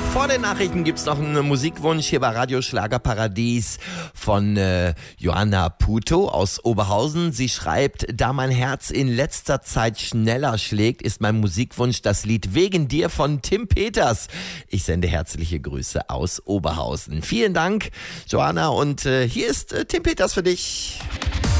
Vor den Nachrichten gibt's noch einen Musikwunsch hier bei Radio Schlagerparadies von Joanna Puto aus Oberhausen. Sie schreibt, da mein Herz in letzter Zeit schneller schlägt, ist mein Musikwunsch das Lied Wegen dir von Tim Peters. Ich sende herzliche Grüße aus Oberhausen. Vielen Dank, Joanna, und hier ist Tim Peters für dich.